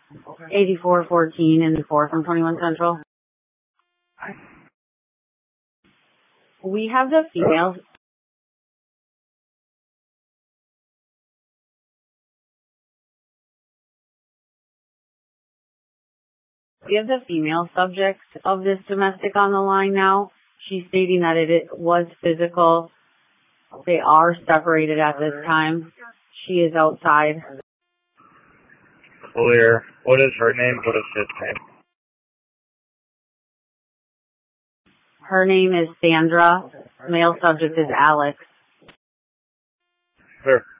8414 and 4 from 21 Central. We have the female. We have the female subject of this domestic on the line now. She's stating that it was physical. They are separated at this time. She is outside. Clear. What is her name? What is his name? Her name is Sandra. Male subject is Alex. Clear.